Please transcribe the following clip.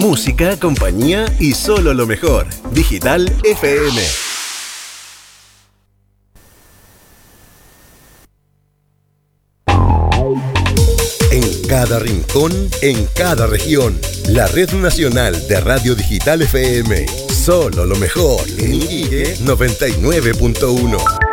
Música, compañía y solo lo mejor. Digital FM. En cada rincón, en cada región. La Red Nacional de Radio Digital FM. Solo lo mejor. En Iquique 99.1.